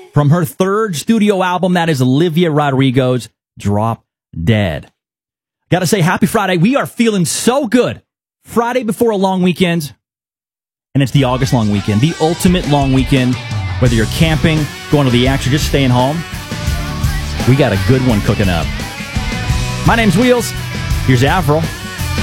from her third studio album. That is Olivia Rodrigo's Drop Dead. Gotta say, happy Friday. We are feeling so good. Friday before a long weekend, and it's the August long weekend, the ultimate long weekend. Whether you're camping, going to the axe, or just staying home, we got a good one cooking up. My name's Wheels. Here's Avril.